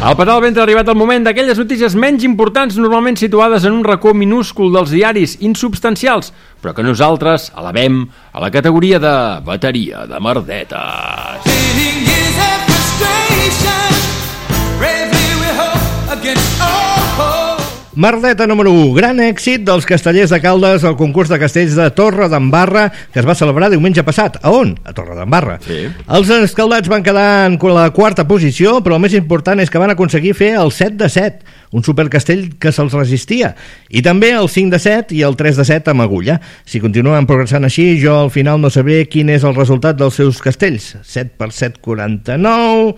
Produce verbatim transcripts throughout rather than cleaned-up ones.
Al petar el ventre ha arribat el moment d'aquelles notícies menys importants, normalment situades en un racó minúscul dels diaris, insubstancials, però que nosaltres elevem a la categoria de bateria de merdetes. Merdeta número u, gran èxit dels castellers de Caldes al concurs de castells de Torredembarra, que es va celebrar diumenge passat. A on? A Torredembarra. Sí. Els escaldats van quedar en la quarta posició, però el més important és que van aconseguir fer el set de set, un supercastell que se'ls resistia, i també el cinc de set i el tres de set amb agulla. Si continuen progressant així, jo al final no sabré quin és el resultat dels seus castells. set per set, quaranta-nou...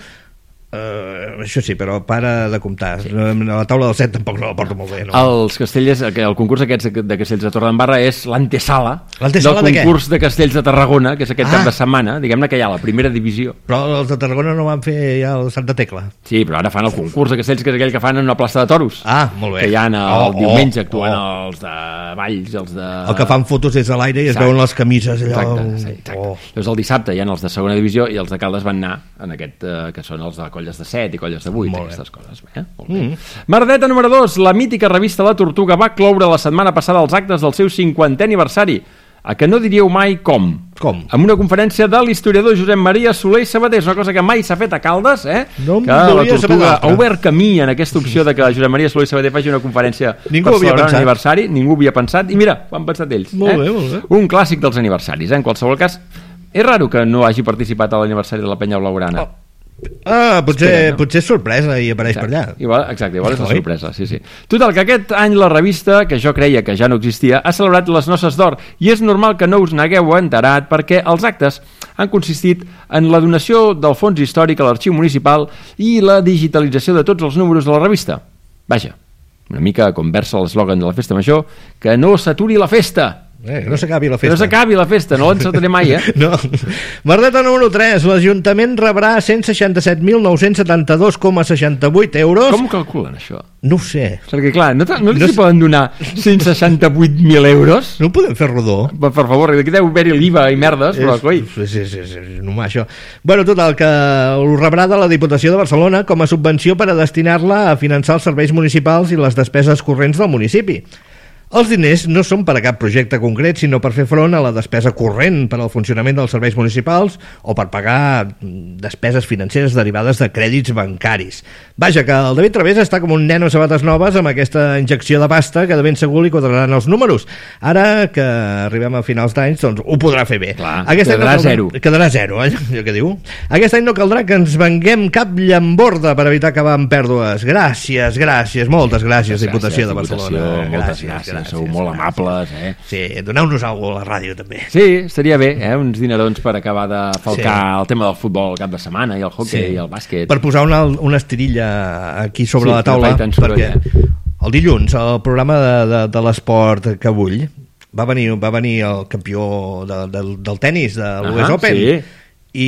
Uh, això sí, però para de comptar. Sí. La taula del set tampoc no la porto molt bé, no? Els castells, el concurs aquests de castells de Torredembarra és l'antesala del de concurs de castells de Tarragona, que és aquest ah. cap de setmana, diguem-ne que hi ha la primera divisió. Però els de Tarragona no van fer ja el Santa Tecla. Sí, però ara fan el concurs de castells, que és aquell que fan en una plaça de toros. Ah, molt bé. Que hi ha el oh, diumenge oh, actuant oh. els de Valls, els de... El que fan fotos des de l'aire i es exacte. veuen les camises allò... Exacte, sí, exacte. Oh. Llavors el dissabte hi ha els de segona divisió i els de Caldes van anar en aquest, eh, que són els de colles de set i colles de vuit, aquestes coses. Eh? Molt bé. Mm. Merdeta número dos, la mítica revista La Tortuga va cloure la setmana passada els actes del seu cinquantè aniversari. A que no diríeu mai com? Com? Amb una conferència de l'historiador Josep Maria Soler i Sabater, és una cosa que mai s'ha fet a Caldes, eh? No que La Tortuga ha obert camí en aquesta opció de que Josep Maria Soler i Sabater faci una conferència ningú per celebrar un aniversari. Ningú havia pensat, i mira, ho han pensat ells. Molt eh? bé, molt bé. Un clàssic dels aniversaris, eh? En qualsevol cas, és raro que no hagi participat a l'aniversari de la Penya Blaugrana. Oh. Ah, potser, Espera, no? potser és sorpresa i apareix exacte. per allà. Igual, exacte, igual és la sorpresa, sí, sí. Total, que aquest any la revista, que jo creia que ja no existia, ha celebrat les Noces d'Or, i és normal que no us n'hagueu enterat perquè els actes han consistit en la donació del fons històric a l'arxiu municipal i la digitalització de tots els números de la revista. Vaja, una mica com versa l'eslògan de la festa major, que no s'aturi la festa. Eh, que no s'acabi la festa. Que no s'acabi la festa, no l'encertaré mai, eh? No. Merdeta número tres, l'Ajuntament rebrà cent seixanta-set mil nou-cents setanta-dos coma seixanta-vuit euros. Com ho calculen, això? No ho sé. Perquè, clar, no, no, no no s'hi poden donar cent seixanta-vuit mil euros? No ho podem fer rodó? Per, per favor, aquí deu haver-hi l'I V A i merdes, però, coi. Sí, sí, sí, sí, només això. Bueno, total, que ho rebrà de la Diputació de Barcelona com a subvenció per a destinar-la a finançar els serveis municipals i les despeses corrents del municipi. Els diners no són per a cap projecte concret, sinó per fer front a la despesa corrent per al funcionament dels serveis municipals o per pagar despeses financeres derivades de crèdits bancaris. Vaja, que el David Través està com un nen amb sabates noves amb aquesta injecció de pasta que de ben segur li quadraran els números. Ara que arribem a finals d'any, doncs ho podrà fer bé. Clar, Aquest quedarà no caldrà, zero. Quedarà zero, eh? Allò que diu. Aquest any no caldrà que ens venguem cap llamborda per evitar acabar amb pèrdues. Gràcies, gràcies, moltes gràcies, gràcies Diputació de Barcelona. Moltes gràcies, gràcies. gràcies. Sou molt amables, eh? Sí, doneu-nos alguna cosa a la ràdio, també. Sí, estaria bé, eh? Uns dinerons per acabar de falcar sí. el tema del futbol el cap de setmana, i el hoquei, sí. i el bàsquet. Per posar una, una estirilla aquí sobre sí, la taula, soroll, perquè eh? el dilluns, el programa de, de, de l'esport que vull, va venir, va venir el campió de, de, del tennis, de l'U S Open, sí. i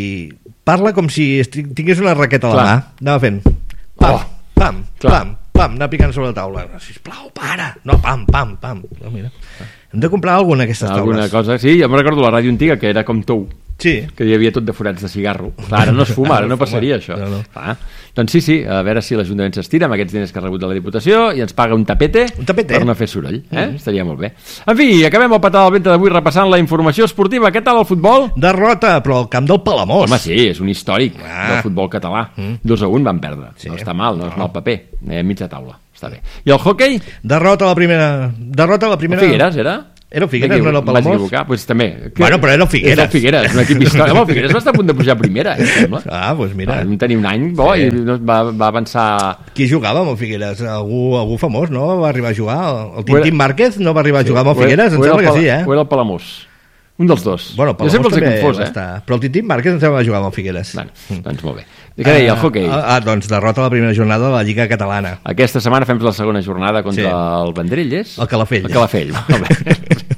parla com si tingués una raqueta a la mà. Anava fent pam, oh. pam, Clar. pam, pam, anar picant sobre la taula. Sisplau, para! No, pam, pam, pam. No, mira. Hem de comprar alguna d'aquestes taules. Alguna cosa, sí, jo em recordo la ràdio antiga, que era com tou. Sí. Que hi havia tot de forats de cigarro. Clar, ara no es fuma, ara no passaria això. No, no. Ah, doncs sí, sí, a veure si l'Ajuntament s'estira amb aquests diners que ha rebut de la Diputació i ens paga un tapete, un tapete. per no fer soroll. Eh? Mm. Estaria molt bé. En fi, acabem el petar del ventre d'avui repassant la informació esportiva. Què tal el futbol? Derrota, però al camp del Palamós. Home, sí, és un històric ah. del futbol català. Mm. dos a un van perdre. Sí. No està mal, no, no. és mal paper. Eh, mitja taula, està bé. I el hoquei? Derrota a la primera... Derrota a la primera... El Figueres, era? Era el Figueres, no era el Palamós? Vaig equivocar, doncs també. Bueno, però era el Figueres. És el Figueres, un equip històric. Home, el Figueres va estar a punt de pujar a primera, eh, sembla. Ah, doncs mira. Va tenir un any bo sí. i va, va avançar... Qui jugava amb el Figueres? Algú, algú famós, no? Va arribar a jugar? El Tintín Márquez no va arribar a jugar amb el Figueres? Em sembla que sí, eh? O era el Palamós. Un dels dos. Bueno, jo sempre els he confós, eh? Estar. Però el Tintín Márquez em sembla que jugava amb el Figueres. Bueno, doncs molt bé. I què deia, el hoquei? Ah, doncs derrota la primera jornada de la Lliga Catalana. Aquesta setmana fem la segona jornada contra sí. el Vendrell, és? El Calafell. El Calafell, molt bé.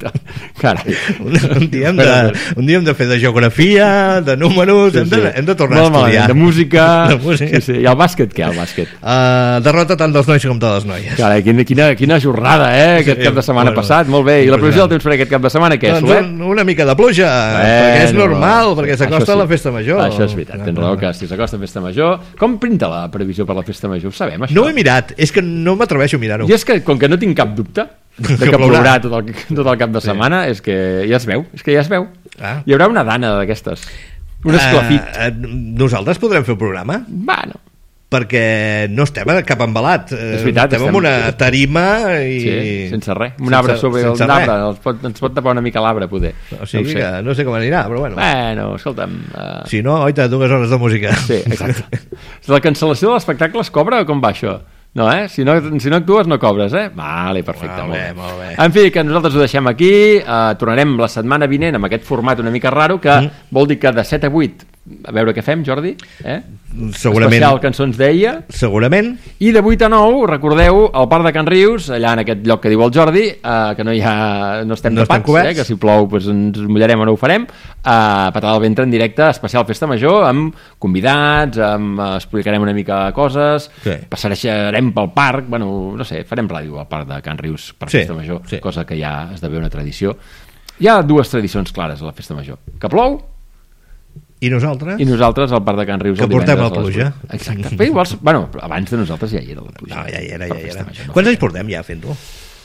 Exacte. Carai. Un, un, dia hem de, un dia hem de fer de geografia, de números, sí, hem, de, sí. hem de tornar Molt a estudiar. De música. De música. Sí, sí. I el bàsquet, què, el bàsquet? Uh, derrota tant dels nois com de les noies. Carai, quina, quina, quina jornada, eh, aquest sí, cap de setmana bueno, passat. Molt bé. I la previsió del temps per aquest cap de setmana, què és? Doncs un, una mica de pluja, bueno, perquè és normal, perquè s'acosta sí. la festa major. Això és veritat, tens raó, que si s'acosta la festa major... Com pinta la previsió per la festa major? Ho sabem, això? No ho he mirat, és que no m'atreveixo a mirar-ho. I és que, com que no tinc cap dubte de que, que plourà tot el, tot el cap de setmana, sí. és que ja es veu, és que ja es veu. Ah. Hi haurà una dana d'aquestes, un esclafit. Uh, uh, nosaltres podrem fer un programa? Bueno. Perquè no estem cap embalat. És veritat. Estem, estem en una tarima i... Sí, sense res. Un sense, arbre sobre el arbre. Ens pot, ens pot tapar una mica l'arbre, poder. O sigui no sé. Que no sé com anirà, però bueno. Bueno, escolta'm... Uh... Si no, oita, dues hores de música. Sí, exacte. La cancel·lació de l'espectacle es cobra o com va això? No, eh? Si no, si no actues no cobres, eh? Vale, perfecte. Molt bé, molt bé. En fi, que nosaltres ho deixem aquí. Uh, tornarem la setmana vinent amb aquest format una mica raro, que mm. vol dir que de set a vuit, a veure què fem, Jordi? Eh? Segurament. Especial Cançons d'Ella. Segurament. I de vuit a nou, recordeu, al Parc de Can Rius, allà en aquest lloc que diu el Jordi, uh, que no hi ha... no estem no tapats, eh? Que si plou pues, ens mullarem o no ho farem. Uh, Patada al ventre en directe, especial Festa Major, amb convidats, amb, uh, explicarem una mica coses, sí. Passejarem pel parc, bueno, no sé, farem ràdio al Parc de Can Rius per sí, Festa Major, sí. Cosa que ja esdevé una tradició. Hi ha dues tradicions clares a la Festa Major. Que plou, i nosaltres? I nosaltres al Parc de Can Rius que portem la pluja. Exacte. Però igual, bueno, abans de nosaltres ja hi era la pluja. No, ja hi era, ja hi era. Major, no Quants anys portem ja fent-ho?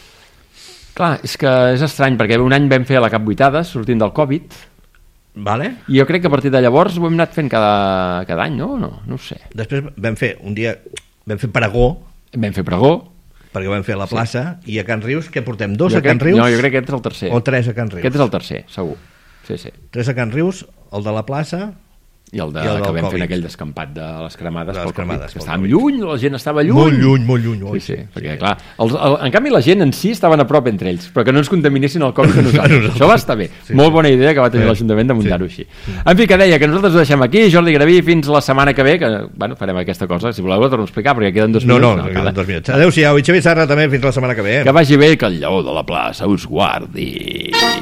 Clar, és que és estrany, perquè un any vam fer a la Cap Vuitades, sortint del Covid. Vale. I jo crec que a partir de llavors ho hem anat fent cada, cada any, no? No, no ho sé. Després vam fer un dia, vam fer pregó. Vam fer pregó. Perquè vam fer a la plaça, sí. I a Can Rius, què portem? Dos jo a Can crec, Rius? No, jo crec que aquest és el tercer. O tres a Can Rius? Aquest és el tercer, segur. Sí, sí. Tres a Can Rius, el de la plaça i el, de, i el que vam fer en aquell descampat de les cremades, de les cremades que estàvem lluny, la gent estava lluny. Molt lluny, molt lluny. Sí, sí, perquè clar, els, el, en canvi la gent en si estaven a prop entre ells, però que no ens contaminessin el Covid a nosaltres. Això va estar bé. Sí, molt bona idea que va tenir sí. l'Ajuntament de muntar-ho així. Sí. En fi, que deia que nosaltres ho deixem aquí, Jordi Graví, fins la setmana que ve, que bueno, farem aquesta cosa, si voleu ho torno a explicar, perquè queden dos minuts. No, no, no queden dos minuts. Adéu-siau, i Xavi Sarra també fins la setmana que ve. Que vagi bé, que el lleó de la plaça us guardi.